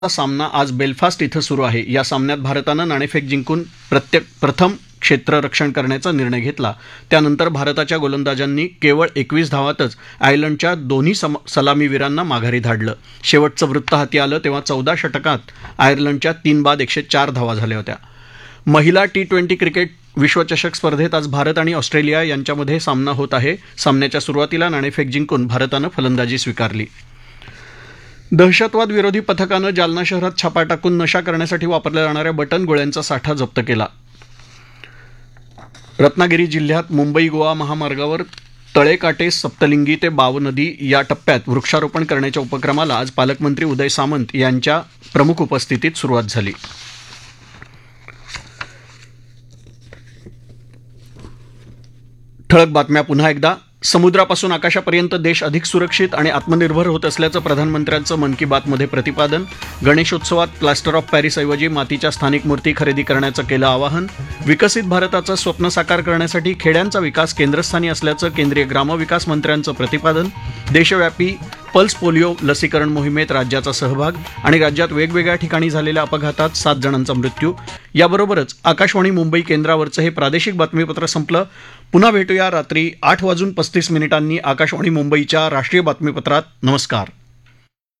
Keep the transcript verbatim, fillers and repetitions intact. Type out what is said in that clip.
सामना आज बेलफास्ट इथं सुरू आहे. या सामन्यात भारतानं नाणेफेक जिंकून प्रत्येक प्रथम क्षेत्ररक्षण करण्याचा निर्णय घेतला. त्यानंतर भारताच्या गोलंदाजांनी केवळ एकवीस धावातच आयर्लंडच्या दोन्ही सम सलामीवीरांना माघारी धाडलं. शेवटचं वृत्त हाती आलं तेव्हा चौदा षटकात आयर्लंडच्या तीन बाद एकशे चार धावा झाल्या होत्या. महिला टी ट्वेंटी क्रिकेट विश्वचषक स्पर्धेत आज भारत आणि ऑस्ट्रेलिया यांच्यामध्ये सामना होत आहे. सामन्याच्या सुरुवातीला नाणेफेक जिंकून भारतानं फलंदाजी स्वीकारली. दहशतवाद विरोधी पथकानं जालना शहरात छापा टाकून नशा करण्यासाठी वापरल्या जाणाऱ्या बटन गोळ्यांचा साठा जप्त केला. रत्नागिरी जिल्ह्यात मुंबई गोवा महामार्गावर तळेकाटे सप्तलिंगी ते बाव नदी या टप्प्यात वृक्षारोपण करण्याच्या उपक्रमाला आज पालकमंत्री उदय सामंत यांच्या प्रमुख उपस्थितीत सुरुवात झाली. ठळक बातम्या पुन्हा एकदा. समुद्रापासून आकाशापर्यंत देश अधिक सुरक्षित आणि आत्मनिर्भर होत असल्याचं प्रधानमंत्र्यांचं मन की बातमध्ये प्रतिपादन. गणेशोत्सवात प्लास्टर ऑफ पॅरिसऐवजी मातीच्या स्थानिक मूर्ती खरेदी करण्याचं केलं आवाहन. विकसित भारताचं स्वप्न साकार करण्यासाठी खेड्यांचा विकास केंद्रस्थानी असल्याचं केंद्रीय ग्रामविकास मंत्र्यांचं प्रतिपादन. देशव्यापी पल्स पोलिओ लसीकरण मोहिमेत राज्याचा सहभाग आणि राज्यात वेगवेगळ्या ठिकाणी झालेल्या अपघातात सात जणांचा मृत्यू. याबरोबरच आकाशवाणी मुंबई केंद्रावरचं हे प्रादेशिक बातमीपत्र संपलं. पुन्हा भेटूया रात्री आठ वाजून पस्तीस मिनिटांनी आकाशवाणी मुंबईच्या राष्ट्रीय बातमीपत्रात. नमस्कार.